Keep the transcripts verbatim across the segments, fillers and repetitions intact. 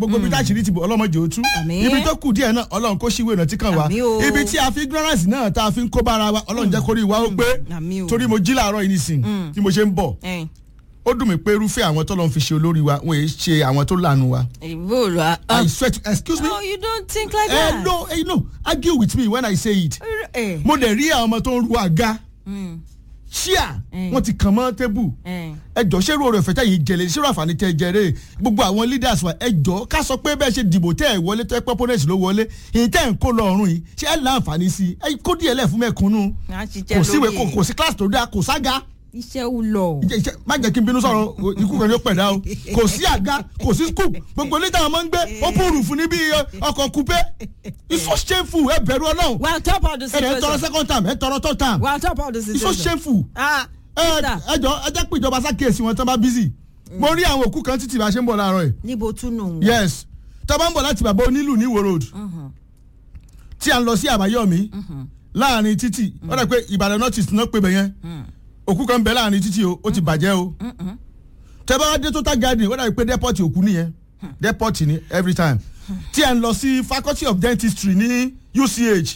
gbogbo bí táṣìírí ti bò ọlọ́mọdé ó tú ibi tó kù díẹ̀ náà ọlọ́run kó ṣíwèé náà tí kàn wá ibi tí a fi ignorance náà tá a fi ń kó bára wa ọlọ́run jẹ́ kórìí wa ó pé torí mo jí làárọ̀ yìí nísìn tí mo ṣe ń bọ̀ ó dùn mí pé irúfẹ́ àwọn tó lọ́n fi ṣe olórí wa wọ́n èé ṣe àwọn tó lànà wa. I swear to excuse me. Oh, you don't think like that. Eh, no, eh, no, argue with me when I say it. Mo dẹ̀ rí àwọn ọmọ tó ń ru àga. Ṣíà wọ́n ti kàn mọ́ tébù. Ẹ jọ ṣé ròrò ìfẹ́ tẹ̀yìn jẹ̀lẹ̀ ṣé rò àǹfààní tẹ̀ jẹ̀rẹ̀ gbogbo àwọn leaders wa ẹ jọ ká sọ pé bẹ́ẹ̀ ṣe dìbò tẹ́ ẹ̀ wọlé tẹ́ pọ́pọ́nẹ́sì ló wọlé ìyìn tẹ́ ẹ̀ ń kó lọ ọ̀run yìí ṣé ẹ̀ láǹfààní sí ẹ kó díẹ̀ lẹ̀ fún mẹ́kúnnú. Kò síwèé kò sí class tó dáa kò sága. Iṣẹ́ ò lọ. Má jẹ́ kí n bínú sọ̀rọ̀ ikú kan ní ó pẹ̀dá o kò sí àga kò sí scoop gbogbo ilé táwọn máa ń gbé ó pòrù fún níbi ọkọ̀ coupé it's so shameful ẹ bẹ̀rù Ọlọ́run. Well, top of the situation. ẹ tọrọ second time ẹ tọrọ third time. Well, top of the situation. it's so shameful. Ah, ẹ jọ ẹ jẹ́ pé ìjọba sákèésí wọn tán bá busy. mo rí àwọn òkú kan títí bá ṣe ń bọ̀ láàárọ̀ yìí. níbo tún nù. yes tó bá ń bọ̀ láti bàbá onílù ní Ìwó road tí a ń lọ sí Àbáyọ̀mí láàrin títì ó dà pé Ìbàdàn north east náà pé bẹ̀yẹn òkú kan bẹ láàrin títí o ó ti bàjẹ́ o tẹ bá dé total garden ó dàbí pé depot òkú nìyẹn depot ni every time tí ẹ ń lọ sí faculty of dentistry ní U C H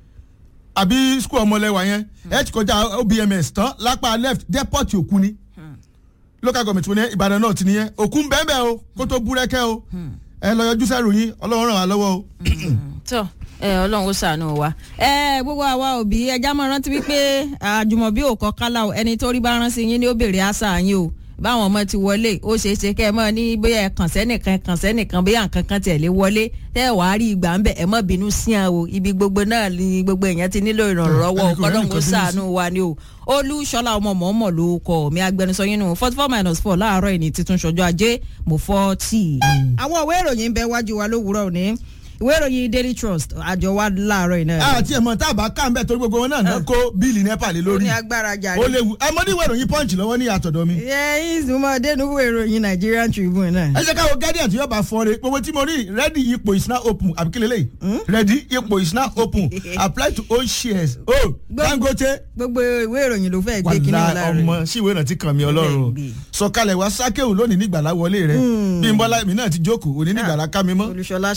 àbí school ọmọlẹ́wà yẹn ẹ ti kọjá O B M S tán lápá left depot òkú ni local government wọn ní Ìbàdàn náà ti nìyẹn òkú ń bẹ́ẹ̀ bẹ́ẹ̀ o kó tó búrẹ́kẹ́ o ẹ lọ yọjú sẹ́rù yín Ọlọ́run ràn wá lọ́wọ́ o. tó ẹ Ọlọ́run ó ṣàánú wa ẹ gbogbo àwa òbí ẹja máa rántí wípé àjùmọ̀bí òkọ kálá o ẹni tó rí bá rán sí yín ni ó béèrè àṣà yín o báwọn ọmọ ti wọlé ó ṣeé ṣe kẹ́ ẹ mọ̀ ní bóyá ẹ kàn sẹ́nìkan kàn sẹ́nìkan bóyá nǹkan kan tiẹ̀ lé wọlé tẹ́ ẹ wàá rí ìgbà ń bẹ̀ ẹ mọ̀ bínú sí à o ibi gbogbo náà ni gbogbo èèyàn ti nílò ìrànlọ́wọ́ Ọlọ́run ó ṣàánú wa ni o Olúṣọlá ọmọ mọ̀ọ́mọ̀ ló kọ mi agbẹnusọ yín nù forty four minus four láàárọ̀ ìní titun ṣọjọ́ ajé mo fọ́ tíì. àwọn ìwé ìròyìn ń bẹ wájú wa lówùúrọ̀ òní ìwé ìròyìn Daily Trust àjọ wa láàárọ̀ iná. àti ẹ̀mọ́ tá a bá ká ń bẹ̀ torí gbogbo wọn náà náà kó bíìlì nepa lé lórí. ó ní agbára jà ní. ó léwu ẹ mọ ní ìwé ìròyìn Punch lọ́wọ́ ní àtọ̀dọ̀ mi. ẹ ìsúnmọ́ dénú ìwé ìròyìn Nigerian Tribune náà. ẹ ṣe káwọ Guardian tí yóò bá fọ́ re gbogbo tí mo rí ready ipò is now open àbí kí lélẹ́yìí ready ipò is now open apply to own shares. oh Dangote. gbogbo ìwé ìròyìn ló fẹ́ gbé kíní ọ̀la rẹ̀. wàlá ọmọ sí ìwé ìrántí kan mi Ọlọ́run sọ̀kalẹ̀ wá sákéwù lónìí nígbàlá wọlé rẹ̀ bí n bọ́lá mi náà ti jókòó òní nígbàlá ká mi mọ́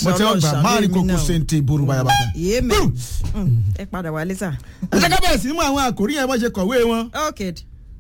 ti buru bayaba. yé mẹ ẹ padà wálé sà. ẹ jẹ́ ká bẹ̀rẹ̀ sí mú àwọn àkòrí yẹn wọ́n ṣe kọ̀wé wọn. ok.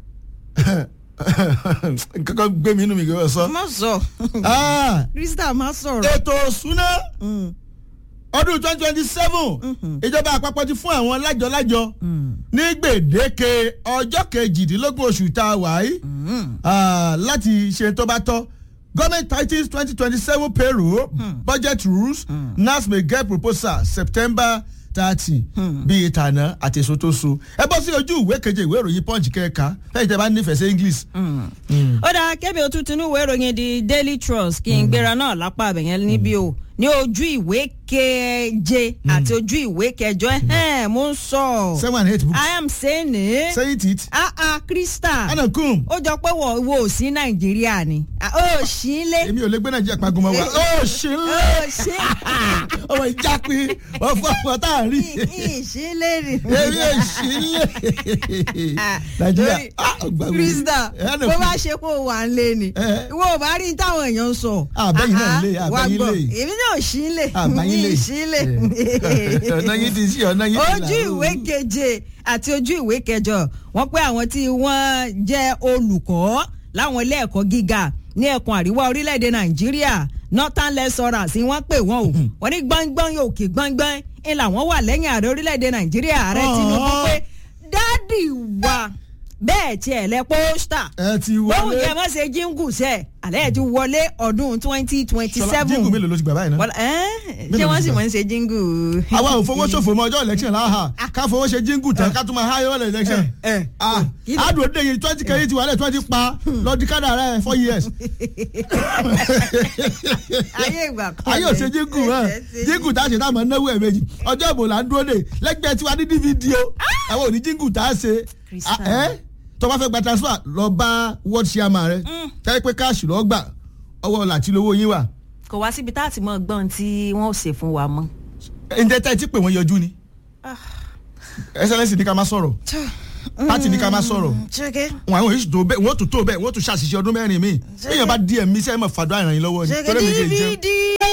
kankan gbé mi inú mi gbé sọ. má sọ. Krista má sọ̀rọ̀. ètò òṣùná ọdún twenty twenty seven ìjọba àpapọ̀ ti fún àwọn lájọ-lájọ ní gbèdéke ọjọ́ kejìdínlógún oṣù tá a wà yìí láti ṣe tó bá tọ́. Government titles twenty twenty-seven payroll hmm. budget rules hmm. N A S may get proposal September thirty bí ìtànà àti èso tó so ẹ bọ́ sí ojú ìwé keje ìwé ìròyìn Punch kẹ́ẹ̀ka fẹ́ẹ́ tẹ́ bá nífẹ̀ẹ́ sí English. ó dáa kébì ó tún tinú ìwé ìròyìn di Daily Trust kí n gbéra náà lápá àbẹ̀yẹn níbí o ní ojú ìwé keje àti ojú ìwé kẹjọ ẹ mo ń sọ. seven and eight books. I am saying it. say it it. ah ah Krista. anakum. ó jọ pé wọ́n wo ò sí Nàìjíríà ni. ó ṣí lé. èmi ò lè gbé Nàìjíríà pàgọ́ mọ́ wa. ó ṣí lé. ó ṣí. ọmọ ìjà pé wọ́n fọ́ ọmọ tá a rí. ìṣí lé ni. èmi ò ṣí lé. Nàìjíríà. Krista bó bá ṣe kó wà ń lé ni. ìwọ ò bá rí táwọn èèyàn sọ. àbẹ̀yìn náà lé àbẹ̀yìn lé. èmi náà ṣí lé. àbẹ̀yìn lé. ṣí lé. ọ̀nà yìí ti sí ọ̀nà yìí ti là. ojú ìwé keje àti ojú ìwé kẹjọ wọ́n pé àwọn tí wọ́n jẹ́ olùkọ́ láwọn ilé ẹ̀kọ́ gíga ní ẹkùn àríwá orílẹ̀-èdè Nàìjíríà northern lecturers ni wọ́n pè wọ́n o wọ́n ní gbọ́ngbọ́n òkè gbọ́ngbọ́n ń làwọn wà lẹ́yìn ààrẹ orílẹ̀-èdè Nàìjíríà ààrẹ Tinubu pé dádì wa bẹ́ẹ̀ tí ẹ̀ lẹ́ pósítà ẹ ti wọlé wọ́n jẹ́ mọ́ ṣe jíngù sẹ́ àlẹ́ ẹ̀ ti wọlé ọdún twenty twenty seven. jíngù mélòó ló ti gbà báyìí náà. ṣé wọ́n sì mọ̀ ń ṣe jíngù. àwa ò fowó ṣòfò mọ́ ọjọ́ election láhà ká fowó ṣe jíngù tán ká tún máa háyọ́ ọ̀lẹ̀ election. àdùn òde yìí twenty kẹ́yìn ti wà lẹ̀ twenty pa lọ́ọ́ di kádà rẹ̀ four years. ayé ìgbà kan ayé ò ṣe jíngù rẹ̀ jíngù tá a ṣe tá a mọ̀ náwó ẹ̀ méjì ọjọ́ ìbò là ń dúró dè lẹ́gbẹ̀ẹ́ tiwa ní D V D o àwọn ò ní jíngù tá a ṣe tó bá fẹ́ gba transfer lọ bá ward chairman rẹ tẹ́lẹ̀ pé káàṣì lọ́ọ́ gbà ọwọ́ làtí lówó yín wà. kò wá síbi tá a ti mọ gbọ́n tí wọ́n ò ṣe fún wa mọ́. ǹjẹ́ tá ẹ ti pè wọ́n yọjú ni excellence ní ká má sọ̀rọ̀ pátì ní ká má sọ̀rọ̀ wọn àwọn èyí tó bẹ́ẹ̀ wọ́n tó tó bẹ́ẹ̀ wọ́n tó ṣàṣìṣe ọdún mẹ́rin mi èèyàn bá díẹ̀ mi sẹ́yìn mọ̀ fàdúrà ìrànyìn lọ́wọ́ ni. D V D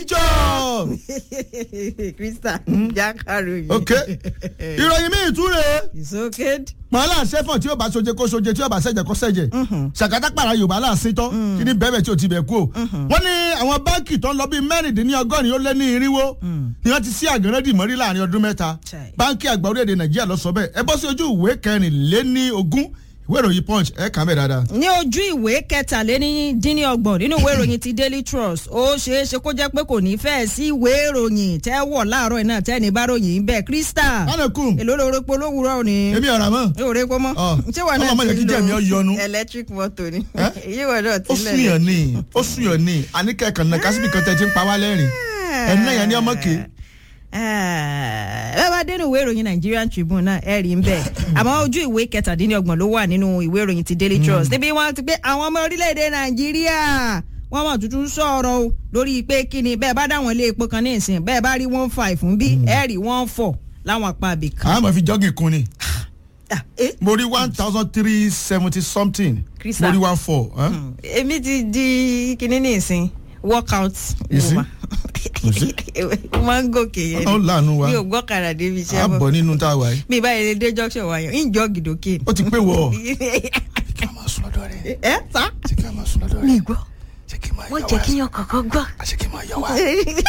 job. Krista jákàròyìn. ok ìròyìn mi ìtúre. ìsókè. màálà sẹ́fọ̀n tí yóò bá soje kó soje tí yóò bá sẹ́jẹ̀ kó sẹ́jẹ̀. ṣàkátà pàrà yorùbá láàsín tán kí ni bẹ́ẹ̀ bẹ́ẹ̀ tí o ti bẹ̀ kú o. wọ́n ní àwọn báńkì tó ń lọ bíi mẹ́rìndínlọ́gọ́rin ó lé ní irinwó ni wọ́n ti sí àgẹ́rẹ́dì mọ́rí láàrin ọdún mẹ́ta. báńkì àgbà orílẹ̀-èdè nàìjíríà ló sọ bẹ́ẹ̀ ẹ bọ́ sí ojú ìwé kẹrìnléní ogún ìwé ìròyìn punch ẹ kà á bẹ̀ dáadáa. ní ojú ìwé kẹtàlénídínlọ́gbọ̀n nínú ìwé ìròyìn ti daily trust ó ṣeé ṣe kó jẹ́ pé kò ní fẹ́ẹ̀ sí ìwé ìròyìn tẹ́ wọ̀ láàárọ̀ náà tẹ́ni bá ròyìn bẹ́ẹ̀ Krista anakum èló lóore po lówùúrọ̀ ni. èmi ọ̀rà mọ́. lóore po mọ́. ṣé wọn náà ti ń lo electric motor ni. èyí wọn náà ti ó lẹ̀. súnyàn ní ó súnyàn ní àníkẹ́ kan náà kásìbì kan tẹ̀ ti ń pa wá lẹ́rìn ẹ̀ náà yẹn ní ọmọ kè bẹ́ẹ̀ bá dénú ìwé ìròyìn Nigerian Tribune náà ẹ̀ rí ń bẹ̀ àmọ́ ojú ìwé kẹtàdínlọ́gbọ̀n ló wà nínú ìwé ìròyìn ti Daily Trust níbi wọ́n ti pé àwọn ọmọ orílẹ̀-èdè Nàìjíríà wọ́n mọ̀ tuntun sọ̀rọ̀ o lórí pé kí ni bẹ́ẹ̀ bá dáwọn ilé epo kan ní ìsìn bẹ́ẹ̀ bá rí one five fún bí ẹ̀ rí one four láwọn apá àbí kan. àwọn máa fi jọ́gì kun ni mo rí one thousand three seventy something mo rí one four. èmi ti di kíní ní ìsìn workout ìsìn máa ń gòkè yẹn ni mi ò gbọ́ kàrà débi iṣẹ́ bọ̀. a bọ̀ nínú tá a wà yìí. mi báyìí lè dé junction wáyọ̀ ń jọ́ gìdókè. ó ti pé wọ̀ ọ́. kí a máa sùn lọ́dọ̀ rẹ̀. ẹ sá. ṣé kí a máa sùn lọ́dọ̀ rẹ̀. mi gbọ́. ṣé kí n máa yọ wá. wọ́n jẹ́ kí yan kọ̀ọ̀kan gbọ́. ṣé kí n máa yọ wá.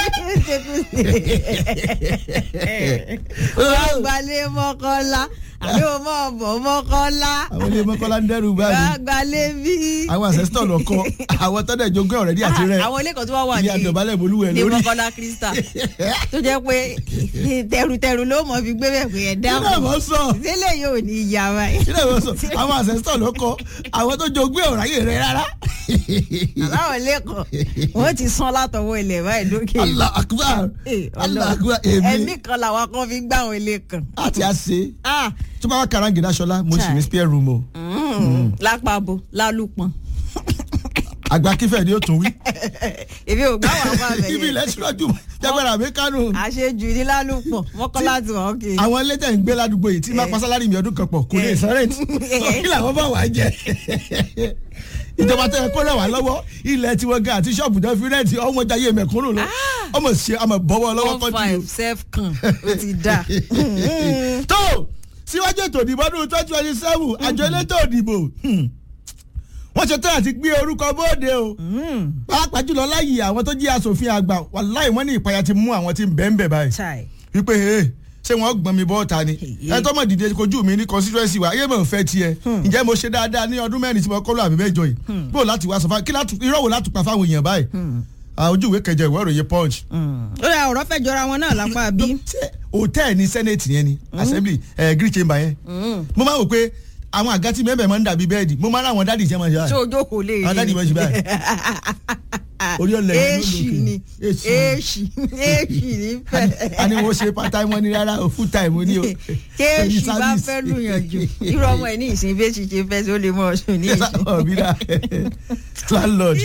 wọ́n gbalẹ̀ mọ́kànlá àbí o mọ̀ bọ̀ mọ́kànlá. àwọn ilé mọ́kànlá ń dẹ́rù báyìí. wọ́n gbalẹ̀ bí. àwọn ancestor lọ kọ àwọn tọ́jà ìjogún ọ̀rẹ́dí àti rẹ̀. àwọn ilé kan tó wá wà ní ilé àdọ̀bálẹ̀ bolúwẹ̀ lórí. ní mọ́kànlá Krista tó jẹ́ pé tẹrutẹru ló mọ̀ fi gbé bẹ́ẹ̀ pé ẹ̀ dáhùn. ilé ìwọ sọ. sílẹ̀ yóò ní ìyá wa. ilé ìwọ sọ àwọn ancestor lọ kọ àwọn tó jogún ọ̀ráyè rẹ̀ rárá. àbáwọn ilé kan wọ́n ti sán látọwọ́ ilẹ̀ báyìí lókè. Allah akbar Allah akbar èmi. ẹ̀mí kan làwọn kan fi gbá àwọn ilé kan. àti àṣe tó bá wà karangida ṣọlá mo sì ní spare room o. lápapọ̀ lálùpọ̀n. àgbà kífẹ̀ ni ó tún wí. èmi ò gbá wà fún abẹ́yẹ. ibi ilẹ̀ ṣíwájú jágbára mi kánú. àṣejù ní lálùpọ̀n mọ́kànlá tí wọ́n kì í. àwọn ẹlẹ́tẹ̀ ń gbé ládùúgbò yìí tí máa pa sálárì mi ọdún kan pọ̀ kò lè san rent. kí làwọn bá wà á jẹ. ìjọba tó yẹ kó rẹ̀ wá lọ́wọ́ ilẹ̀ tiwọn gan àti ṣọ́ọ̀bù tó fi rẹ́ǹtì ọmọ jayé mẹ̀kúnnù lọ ọmọ ṣe ọmọ bọ́wọ́ lọ́wọ́ kọ́ńtì. one five self kan ó ti dà. tó síwájú ètò ìdìbò ọdún twenty twenty seven àjọ elétò ìdìbò wọ́n ṣe tán àti gbé orúkọ bóde o pàápàá jùlọ láyé àwọn tó jí aṣòfin àgbà wàláì wọ́n ní ìpayà ti mú àwọn tí ń bẹ́ẹ̀ ń bẹ̀ báyìí wípé ṣé wọ́n gbọ́n mi bọ́ọ̀ta ni ẹ tọ́ mọ̀ dìde kojú mi ní constituency wa ayé mọ̀ ń fẹ́ tiẹ̀ ǹjẹ́ mo ṣe dáadáa ní ọdún mẹ́rin tí mo kọ́ lọ àbí mẹ́jọ yìí bó láti wá sọ fún kí irọ́ wo láti pa fáwọn èèyàn báyìí ojú ìwé kẹjọ ìwé ìròyìn punch. ó yà ọ̀rọ̀ fẹ́ jọra wọn náà lápá bí. hòtẹ́ẹ̀lì ní senate yẹn ni assembly green chamber yẹn mo máa wò pé àwọn àga tí mẹ́bẹ̀ẹ́ máa ń dàbí bẹ́ẹ̀dì mo máa ń rà àwọn dádì jẹ́ máa ṣe báyìí. ṣé ojú kò lè rí àwọn dádì máa ṣe báyìí. orí ọ̀lẹ́ yìí ló èèṣì ni èèṣì èèṣì ní fẹ́. a ní wọ́n ṣe part time wọn ni rárá o full time ni o. kéèṣì bá fẹ́ lùyànjú irú ọmọ ẹ̀ ní ìsìn bí èsì ṣe fẹ́ sí ó lè mọ ọ̀ṣun ní ìsìn. ọ̀bíra landlord.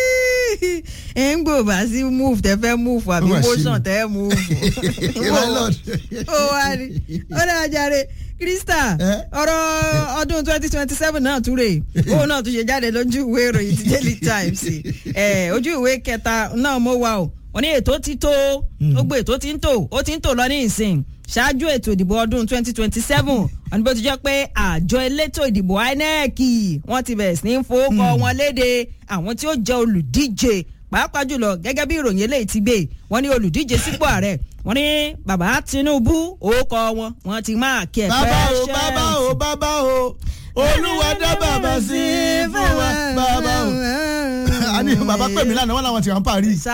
ẹ ń gbò bá sí move tẹ fẹ́ move àbí motion tẹ move. landlord. ó wá rí ó dáa jàre Krista ọ̀rọ̀ ọdún twenty twenty seven náà tún rè òun náà tún ṣe jáde lójú ìwé ìròyìn ti Daily Times ojú ìwé kẹta náà mo wà o wọ́n ní ètò ti tó gbogbo ètò ti ń tò ó ti ń tò lọ ní ìsìn ṣáájú ètò ìdìbò ọdún twenty twenty seven wọ́n ní bó ti jẹ́ pé àjọ elétò ìdìbò I N E C wọ́n ti bẹ̀rẹ̀ sí ní fowókọ wọn léde àwọn tí ó jẹ́ olùdíje pàápàá jùlọ gẹ́gẹ́ bí ìròyìn eléyìí ti gbé wọ́n ní olùdíje sípò ààrẹ wọ́n ní bàbá Tinubu orúkọ wọn wọ́n ti máa kí ẹ fẹ́ ṣe. bàbá o bàbá o bàbá o olúwa dá bàbá sí fún wa bàbá o. a ní bàbá pè mí lánàá wọn làwọn ti wà ń parí. sá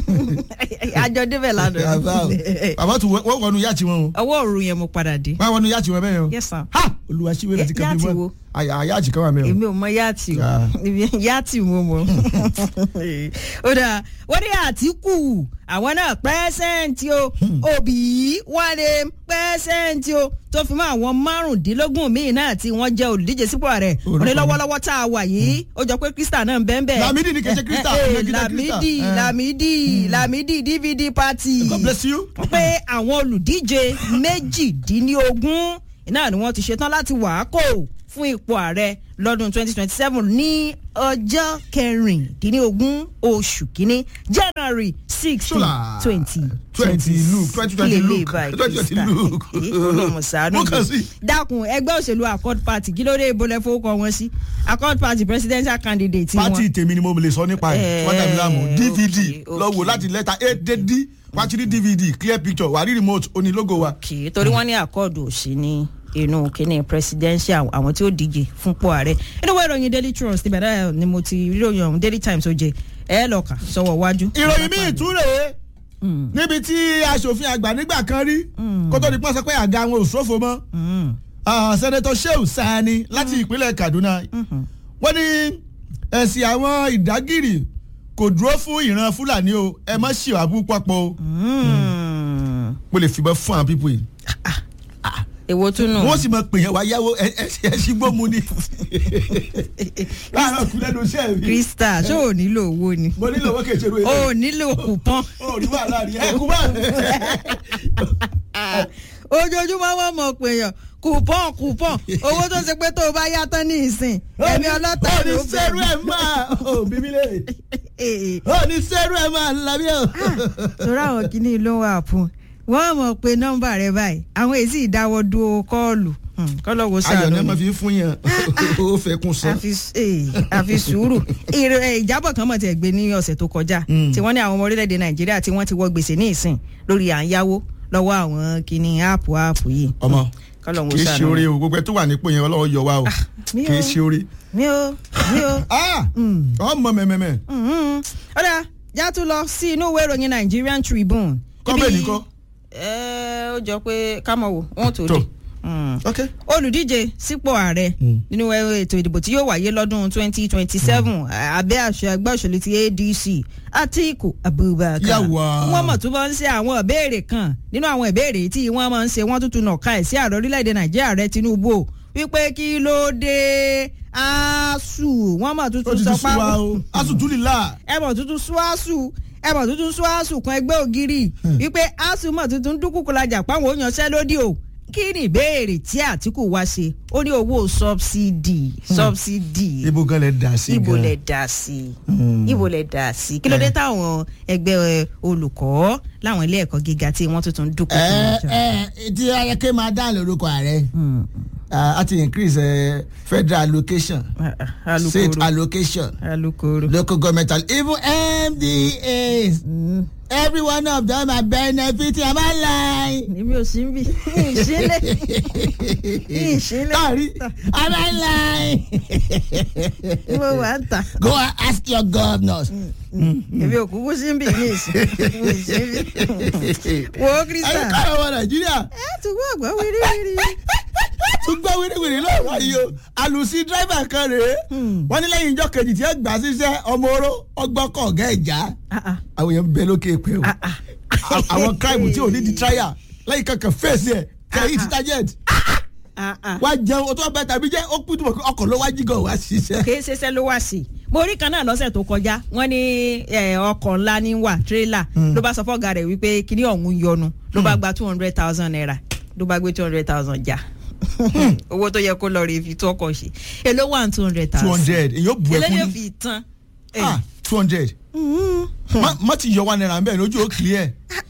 àjọ débẹ̀ lánàá. bàbá tún wọ́n wọnú yàtì wọn o. ọwọ́ òru yẹn mo padà dé. wọ́n wọnú yàtì wọn bẹ́ẹ̀ o. yes sir. ha olúwa ṣíwèé rẹ̀ ti kẹ́ bí wọ́n àyàjì kan wà mẹ́rin. èmi ò mọ yàtì o yàtì mo mọ. ó dáa wọ́n ní Àtíkù àwọn náà pẹ́sẹ́ǹtì o Òbí wọ́n lè pẹ́sẹ́ǹtì o tó fi mọ́ àwọn márùndínlógún míì náà tí wọ́n jẹ́ olùdíje sípò ààrẹ wọ́n ní lọ́wọ́lọ́wọ́ tá a wà yìí ó jọ pé Krista náà ń bẹ́ẹ̀ bẹ́ẹ̀. Lamidi ni kẹsẹ Krista. Lamidi Lamidi Lamidi D V D party. God bless you. pé àwọn olùdíje méjìdínlógún náà ni wọ́n ti ṣetán láti wàákò fún ipò ààrẹ lọ́dún twenty twenty seven ní ọjọ́ kẹrìndínlógún oṣù kínní January sixty twenty twenty look twenty twenty look twenty twenty look. olùmọ̀sánú dákun ẹgbẹ́ òṣèlú accord party kí ló dé ìbò lẹ́fọ́ kọ́ wọn sí accord party presidential candidate wọn. pati tèmi ni mo lè sọ nípa ẹ̀ wọ́n dàbí láàmú d v d lọ́wọ́ láti lẹ́tà a dé d wájú d v d clear picture wà rí remote oní logo wa. kì í torí wọ́n ní accord òsì ní inú kíní presidential àwọn tí ó díje fúnpọ̀ ààrẹ inú wẹ́ẹ̀ ìròyìn daily trust ibẹ̀ náà ni mo ti rí ìròyìn ọ̀hún daily times ó jẹ ẹ lọ́ọ̀kà sọ̀wọ́ wájú. ìròyìn míì tún rèé níbi tí aṣòfin àgbà nígbà kan rí kó tó di pọ́n sọ pé àga wọn ò ṣòfò mọ́ sẹ́nẹ́tọ̀ Shehu Sani láti ìpínlẹ̀ Kaduna wọ́n ní ẹ̀sìn àwọn ìdágìrì kò dúró fún ìran Fúlàní o ẹ má ṣì wà bú papọ̀ o mo lè fìbọn fún àwọn pípọ̀ yìí. èwo tún nù. wọ́n sì máa pè yẹn wá yáwó ẹ̀sìn gbómù ni. láàárọ̀ kú lẹ́nu iṣẹ́ mi. Krista ṣé o nílò owó ni. mo nílò owó kèsè lóye. o nílò kùpọ́n. o ní wàhálà rí ẹ kú bá. ojoojúmọ́ wọ́n mọ̀ pé yàn kùpọ́n kùpọ́n owó tó ṣe pé tó o bá yá tán ní ìsìn ẹ̀mí ọlọ́tà ló bẹ̀rẹ̀. ó ní sẹ́rù ẹ̀ máa ò bíbí lè. ó ní sẹ́rù ẹ̀ máa lábí o. torí àwọn kìíní ló wà fún wọ́n mọ̀ pé nọ́mbà rẹ báyìí àwọn èsì ìdáwọ́ dúró kọ́ọ̀lù kọ́lọ́wọ́ sáà ayọ̀ náà máa fi fún yàn ó fẹ́ kún sọ. àfi sùúrù ìjábọ̀ kan mọ̀ tí ẹ̀ gbé ní ọ̀sẹ̀ tó kọjá tí wọ́n ní àwọn ọmọ orílẹ̀-èdè Nàìjíríà tí wọ́n ti wọ gbèsè ní ìsìn lórí à ń yáwó lọ́wọ́ àwọn kìíní áàpù áàpù yìí. ọmọ kì í ṣe oore o gbogbo ẹ tó wà nípò yẹn Ọlọ́run yọ wá o kì í ṣe oore. mi ò mi ò. ọmọ mẹ́mẹ́mẹ́. ọ̀dà já tún lọ sí inú ìwé ìròyìn Nigerian Tribune. kọ́bẹ̀ẹ́nì kọ́. ẹ ó jọ pé kámọ̀ wò wọ́n tó dé. Okay. olùdíje sípò ààrẹ nínú ètò ìdìbò tí yóò wáyé lọ́dún twenty twenty seven abẹ́ àṣẹ ẹgbẹ́ òṣèlú ti A D C Atiku Abubakar wọ́n mọ̀ tó bá ń ṣe àwọn ìbéèrè kan nínú àwọn ìbéèrè tí wọ́n máa ń ṣe wọ́n tuntun nà ká ẹ̀ sí ààrẹ orílẹ̀-èdè Nàìjíríà rẹ̀ Tinubu wípé kí ló dé ASUU wọ́n mọ̀ tuntun sọ pa ASUU tún lè la ẹ mọ̀ tuntun sún ASUU ẹ mọ̀ tuntun sún ASUU kan ẹgbẹ́ ògiri wípé ASUU mọ̀ tuntun dúkùkù lajà páwọn ò yànṣẹ́ lódì o kí ni ìbéèrè tí Àtíkù wá ṣe ó ní owó subsidy subsidy ibo gan lẹ dà sí ibo lẹ dà sí ibo lẹ dà sí kí ló dé táwọn ẹgbẹ́ olùkọ́ láwọn ilé ẹ̀kọ́ gíga tí wọ́n tuntun dúkùú fún wọn. ẹ ẹ tí ayẹkẹ máa dá lórúkọ ààrẹ a ti increase uh, federal allocation uh, state allocation alukoro local governmental even M D As mm. every one of them are benefiting am I lying. èmi ò sí bí ìṣílẹ̀ ìṣílẹ̀ sorry am I lying. mo wà ń ta. go and ask your governors. èmi ò kúkú sí bí ní ìsìn. wo Krista. ayé káyọ̀ wọ Nàìjíríà. ẹ tún gbọ́ àgbà wíríwírí. tún gbọ́ wíríwírí lọ́wọ́ yìí o àlùsí dírẹ́fà kan rèé wọ́n ní lẹ́yìn ìjọ kejì tí ẹ gbà síṣẹ́ ọmọ oró ọgbọ́kọ̀ ọ̀gá ẹ̀já àwọn èèyàn bẹ lókè pé o àwọn crime tí ò ní di trial lẹ́yìn kankan fèsì ẹ̀ kẹ́yìn ti target wá jẹun o tó bẹ tàbí jẹ́ ó kú tó mọ̀ ọkọ̀ ló wá jígọ̀ wá ṣiṣẹ́. kì í ṣiṣẹ́ ló wá sí i mo rí kan náà lọ́sẹ̀ tó kọjá wọ́n ní ọkọ̀ ńlá ní wà tírélà ló bá sọ fọ́gà rẹ̀ wípé kíní ọ̀hún yọnu ló bá gba two hundred thousand naira ló bá gbé two hundred thousand jà owó tó yẹ kó lọ rè fi tó ọkọ̀ ṣe èló wà two hundred thousand. two hundred èyí ó bu ẹkún ní èlé fi tán. ah two hundred má ti yọ one naira mbẹ́ lójú ó clear.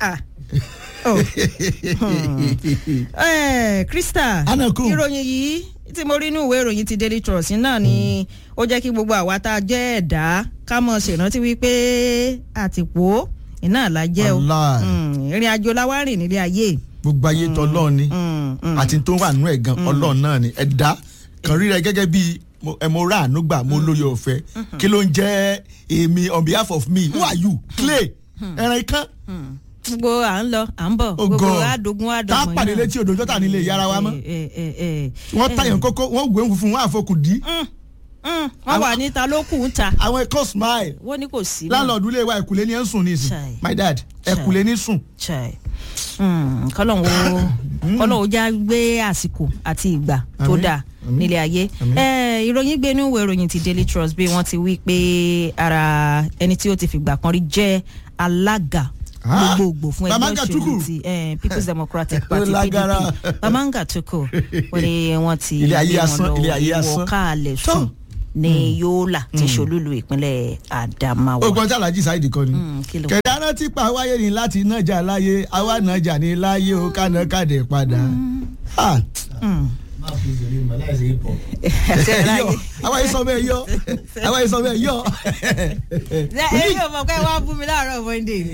Krista ìròyìn yìí tí mo rí inú ìwé ìròyìn ti Daily Trust náà ni ó jẹ́ kí gbogbo àwa tá a jẹ́ ẹ̀dá ká mọ̀ ṣèrántí wípé àtìpó iná la jẹ́ o ìrìn àjò la wá rìn nílé ayé. gbogbo ayé tọ́ lọ́ọ̀ ni àti tó wà nínú ẹ̀ gan ọlọ́ọ̀ náà ni ẹ̀dá kan rí rẹ gẹ́gẹ́ bí mo rà àánú gbà mo lóye ọ̀fẹ́ kí ló ń jẹ́ èmi on behalf of me who are you Clay ẹran ikán. gbogbo à ń lọ à ń bọ̀ gbogbo àdógún àdọ̀mọ̀ tá a pàdé létí odò jọ́tà nílé yàrá wa mọ́ wọ́n tàyàn kókó wọ́n gbé funfun wọ́n àfọkù dí. wọ́n wà níta ló kù ń ta. àwọn ẹ̀kọ́ smile. wọ́n ní kò sí. láńlọ́ọ̀dù ilé wa ẹ̀kúlé ní ẹ̀ ń sùn ní ìsìn my dad ẹ̀kúlé ní sùn. kọ́lọ́hún kọ́lọ́hún já gbé àsìkò àti ìgbà tó dáa nílé ayé. ìròyìn gbénú ìwé ìròyìn ti Daily Trust bí wọ́n ti wí pé ara ẹni tí ó ti fìgbà kan rí jẹ́ alága gbogbogbò fún ẹgbẹ́ òṣèlú ti People's Democratic Party P D P Bamanga Tukur wọ́n ní wọ́n ti ilé wọn lọ ìwọ káàlẹ̀ sùn ní Yola ti ṣolúlu ìpínlẹ̀ Adamawa. ogun tí Alhaji Saheed kọ ni kẹ̀dá náà rántí pa wáyé ni láti nájà láyé àwa nájà ní láyé o kánà kàdé padà. àwa yìí sọ bẹ́ẹ̀ yọ àwa yìí sọ bẹ́ẹ̀ yọ. ẹ yóò mọ̀ pé wàá bú mi láàárọ̀ monday.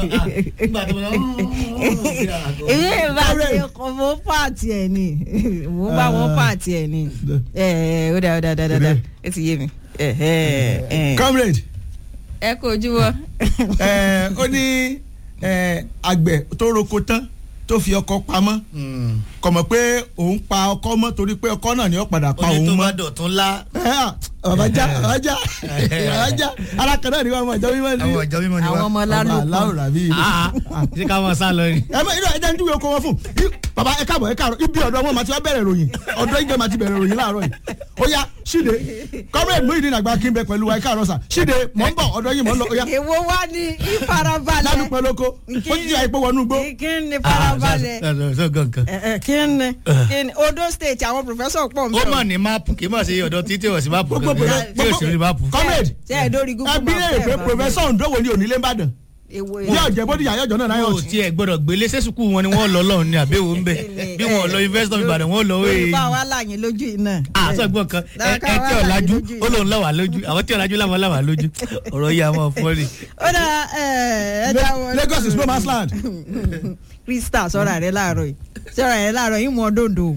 èyí ìbá ti kọ́ mọ́ pààtì ẹ̀ ni mo bá wọn pààtì ẹ̀ ni. ó dà ó dà ó dà ó ti yé mi. comrade. ẹ kò ojú wọ. ó ní àgbẹ̀ tó roko tán tó fi ọkọ pamọ́ kò mọ̀ pé òun pa ọkọ mọ́ torí pé ọkọ náà ni ó padà pa òun mọ́. oní tó bá dọ̀tún lá. ọ̀bájá ọ̀bájá ọ̀bájá alákànnà ni wọ́n mọ̀ ọjọ́ mímọ́ ni. àwọn ọjọ́ mímọ́ ni wọ́n. àwọn ọmọ lálùkù. ṣé ká máa sá lọ ni. ẹ mọ inú ẹja ń dúró oko wọn fún baba ẹ káàbọ̀ ẹ káàrọ̀ ibi ọ̀dọ̀ wọn máa ti wá bẹ̀rẹ̀ ròyìn ọ̀dọ̀ ìgbẹ́ máa ti bẹ̀rẹ̀ ròyìn láàárọ̀ yìí ó yá ṣíde comrade Muyideen Àgbà kí n bẹ pẹ̀lú wa ẹ káàrọ̀ sà ṣíde mọ̀ ń bọ̀ ọ̀dọ̀ yìí mọ̀ ń lọ ó yá. èwo wá ní ìfarabalẹ̀. lálùpẹ̀ lóko ó jí àìpé wọnú gbó. kí ni farabalẹ̀. kí ni kí ni Ondo state àwọn professor pọ̀ ó mọ̀ ní máàpù kì í mọ̀ sí ọ̀dọ̀ títí ò sí máàpù kankan tí ò sí rí máàpù. comrade ṣe é dórí Google ẹbí lè pé professor Ondo wo ni onílé Ìbàdàn bí ọ̀jẹ̀ bódìyà ayọ̀jọ̀ náà náà yọ̀ tí. o tiẹ̀ gbọ́dọ̀ gbélé sẹ́sùkú wọn ni wọ́n lọ lọ́run ní àbẹ̀wò ń bẹ̀ bí wọ́n lọ University of Ìbàdàn wọ́n lọ wéé. olùkọ́ wa láàyè lójú iná. àtọ̀gbọ́n kan ẹ tí ọ̀làjú ó lòun lọ́wọ́ lójú àwọn tí ọ̀làjú làwọn làwọn lójú ọ̀rọ̀ yìí àwọn fọ́ọ̀rì. ó dà ẹ ẹ dáwọ́. Lagos is no man's land. Krista sọ̀rọ̀ rẹ̀ láàárọ̀ yìí sọ̀rọ̀ rẹ̀ láàárọ̀ yìí mú ọdọ́dọ̀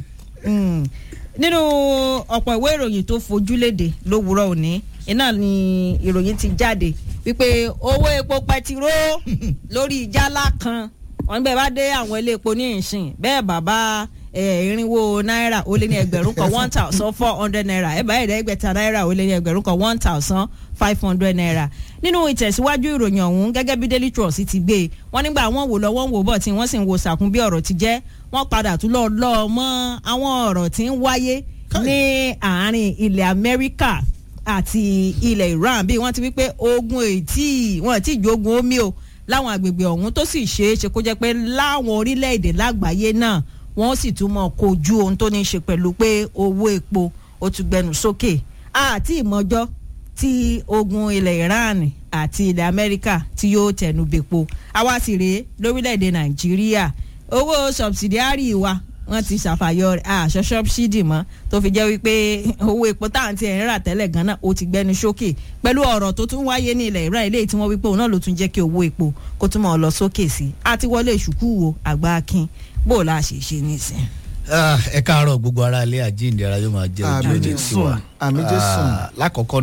nínú ọ̀pọ̀ ìwé ìròyìn tó fojú léde lówùúrọ̀ òní iná ni ìròyìn ti jáde wípé owó epo pẹtiró lórí jálá kan wọn bẹ́ẹ̀ bá dé àwọn ilé epo ní ìsìn bẹ́ẹ̀ bàbá irinwó náírà ó lé ní ẹgbẹ̀rún kan one thousand four hundred naira ẹ̀ bá ẹ̀ẹ́dẹ́gbẹ̀ta náírà ó lé ní ẹgbẹ̀rún kan one thousand five hundred naira nínú ìtẹ̀síwájú ìròyìn ọ̀hún gẹ́gẹ́ bí Daily Trust ti gbé wọn nígbà wọn wò lọ wọn wò bọ̀ tí wọ́n sì ń wo sàkún bí ọ̀rọ̀ ti jẹ́ wọ́n padà tún lọ lọ mọ́ àwọn ọ̀rọ̀ tí ń wáyé ní àárín ilẹ̀ Amẹ́ríkà àti ilẹ̀ Iran bí wọ́n ti wí pé ogun ètí wọn ti jogun omi o láwọn agbègbè ọ̀hún tó sì ṣeé ṣe kó jẹ́ pé láwọn orílẹ̀-èdè lágbàáyé náà wọ́n sì tún mọ̀ kojú ohun tó ní í ṣe pẹ̀lú pé owó epo ó tún gbẹnu sókè àti ìmọ̀jọ́ tí ogun ilẹ̀ Iran àti ilẹ̀ Amẹ́ríkà tí yóò tẹnu bèpo àwa sì rèé lórílẹ̀-èdè Nàìjíríà owó subsidiary wa wọ́n ti ṣàfàyọ àṣọ ṣọ́bṣídì mọ́ tó fi jẹ́ wípé owó epo táǹtì ẹ̀ ń rà tẹ́lẹ̀ gan-an ó ti gbẹnu sókè pẹ̀lú ọ̀rọ̀ tó tún wáyé ní ilẹ̀ Iran eléyìí tí wọ́n wípé òun náà ló tún jẹ́ kí owó epo kó tún mọ̀ lọ sókè sí i àti wọlé ìṣùkú wo àgbà akin bó o la ṣe ṣe nísìn. ẹ káàárọ̀ gbogbo ara ilé àjíǹde ara yóò máa jẹ́ ojú ẹni sí wa lákọ̀ọ́kọ́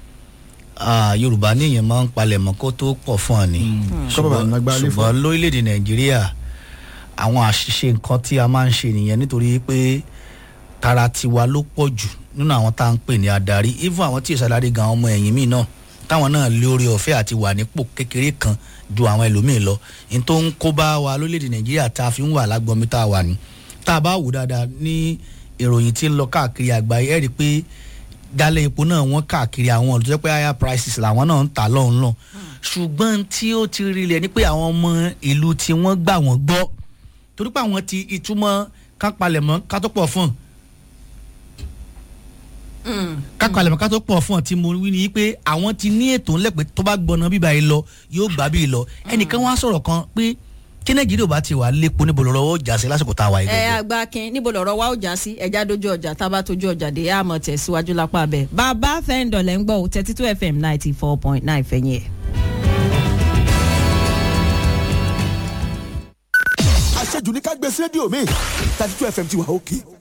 náà Yorùbá níyẹn máa ń palẹ̀mọ́ kó tó pọ̀ fún ọ ní ṣùgbọ́n lórílẹ̀‐èdè Nàìjíríà àwọn àṣìṣe nǹkan tí a máa ń ṣe nìyẹn nítorí pé tara tiwa ló pọ̀ jù nínú àwọn tá à ń pè ní adarí even àwọn tí ìsàlárí gan ọmọ ẹ̀yìn míì náà táwọn náà lórí ọ̀fẹ́ àti wà nípò kékeré kan ju àwọn ẹlòmíì lọ ní tó ń kó bá wa lórílẹ̀‐èdè Nàìjíríà tá a fi ń wà lágbọ́nmi tá a wà ní tá a bá wò dáadáa ní ìròyìn tí ń lọ káàkiri àgbáyé ẹ̀ rí i pé dálẹ̀ epo náà wọ́n káàkiri àwọn ọ̀dọ́ tó jẹ́ pé higher prices làwọn náà ń tà lọ́hùn náà ṣùgbọ́n tí ó ti rilẹ̀ ni pé àwọn ọmọ ìlú tí wọ́n gbà wọ́n gbọ́ torí pé àwọn ti ìtumọ̀ kápalẹ̀mọ́ ká tó pọ̀ fún kápalẹ̀mọ́ ká tó pọ̀ fún tí mo wí ni pé àwọn ti ní ètò ńlẹ̀ pé tó bá gbọ́nà bíbá yìí lọ yóò gbà bí lọ ẹnìkan wá sọ̀rọ̀ kan pé kí Nàìjíríà bá ti wà lépo níbo lọ́rọ̀ ó jà sí lásìkò tá a wà yìí. ẹ àgbà kin níbo lọ́rọ̀ wa ó jà sí ẹja dojú ọjà tá a bá tójú ọjà dé àmọ́ tẹ̀síwájú lápá bẹ́ẹ̀ bàbá fẹ́ǹdọ̀ lẹ́ ń gbọ́ thirty two F M ninety four point nine fẹ̀yìn ẹ̀. àṣejù ní ká gbé sí rédíò mi thirty two F M ti wà òkè.